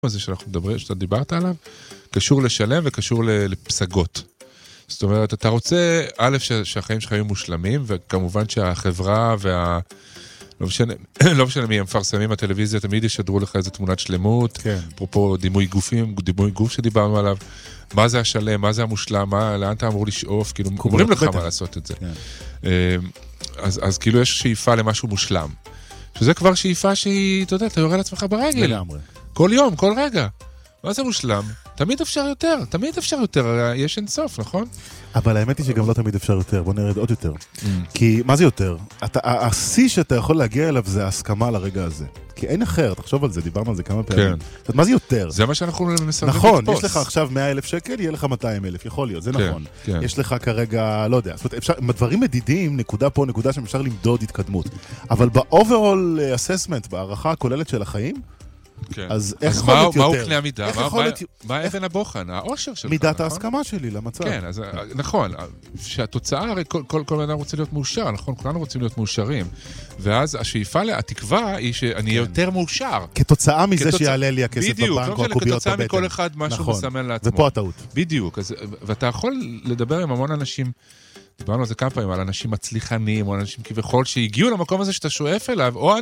הזה שאתה דיברת עליו, קשור לשלם וקשור לפסגות. זאת אומרת, אתה רוצה, א', שהחיים שלך יהיו מושלמים, וכמובן שהחברה לא משנה מי הם מפרסמים בטלוויזיה, תמיד ישדרו לך איזו תמונת שלמות, אפרופו דימוי גוף שדיברנו עליו, מה זה השלם, מה זה המושלם, לאן אתה אמור לשאוף, כאילו, אומרים לך מה לעשות את זה. אז כאילו יש שאיפה למשהו מושלם. שזה כבר שאיפה שהיא, אתה יודע, אתה יורה לעצמך ברגל. כל יום, כל רגע. מה זה מושלם? תמיד אפשר יותר, יש אינסוף, נכון? אבל האמת היא שגם לא תמיד אפשר יותר, בוא נרד עוד יותר. כי מה זה יותר? השיא שאתה יכול להגיע אליו זה ההסכמה לרגע הזה. כי אין אחר, תחשוב על זה, דיברנו על זה כמה פעמים. מה זה יותר? זה מה שאנחנו מסרבים לתפוס. נכון, יש לך עכשיו 100,000 שקל, יהיה לך 200,000, יכול להיות, זה נכון. יש לך כרגע, לא יודע, זאת אומרת, דברים מדידים, נקודה פה, נקודה שם, אפשר למדוד התקדמות. אבל ב-overall assessment, בהערכה הכוללת של החיים, אז איך יכול להיות יותר? מהו קנה המידה? מה אבן הבוחן? האושר שלך. מידת ההסכמה שלי למצב. כן, אז נכון, שהתוצאה, הרי כל אדם רוצה להיות מאושר, נכון? כולנו רוצים להיות מאושרים. ואז השאיפה, התקווה היא שאני אהיה יותר מאושר. כתוצאה מזה שיעלה לי הכסף בבנק או הקוביות בבטן. כתוצאה מכל אחד משהו מסמן לעצמו. ופה הטעות. בדיוק. ואתה יכול לדבר עם המון אנשים, דיברנו על זה כמה פעמים, על אנשים מצליחנים, או אנשים כביכול שהגיעו למקום הזה שאתה שואף אליו, או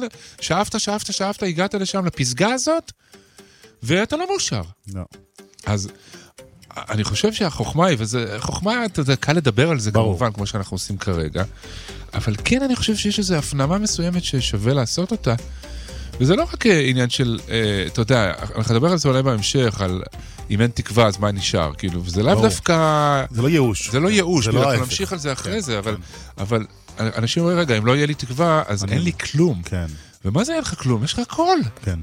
שאפת, הגעת לשם, לפסגה הזאת, ואתה לא מאושר. לא. אז אני חושב שהחוכמה היא, חוכמה, אתה יודע, קל לדבר על זה כמובן, כמו שאנחנו עושים כרגע, אבל כן אני חושב שיש איזו הפנמה מסוימת ששווה לעשות אותה, וזה לא רק עניין של, אתה יודע, אנחנו נדבר על זה אולי בהמשך, על אם אין תקווה, אז מה נשאר? כאילו, וזה לאו דווקא... זה לא ייאוש. זה לא ייאוש, אנחנו נמשיך על זה אחרי זה, אבל אנשים אומרים, רגע, אם לא יהיה לי תקווה, אז אין לי כלום. כן. ומה זה אין לך כלום? יש לך הכל. כן.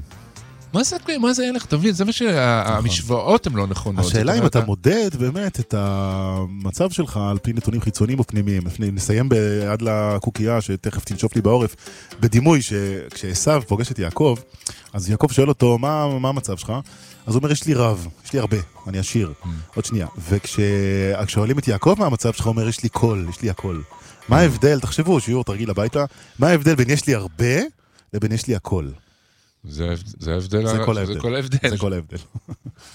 מה זה אין לך? תבין, זה מה שהמשוואות הן לא נכונות. השאלה אם אתה מודד באמת את המצב שלך על פי נתונים חיצוניים או פנימיים. נסיים עד לקוקייה שתכף תנשוף לי בעורף, בדימוי שכשעשיו פוגש את יעקב, אז יעקב שואל אותו, מה המצב שלך? אז הוא אומר, יש לי רב, יש לי הרבה, אני אשיר. עוד שנייה. וכששואלים את יעקב מה המצב שלך, הוא אומר, יש לי קול, יש לי הכל. מה ההבדל? תחשבו, שיעור תרגיל הביתה, מה ההבדל בין יש לי הרבה לבין יש לי הכל? זה ההבדל. זה כל ההבדל.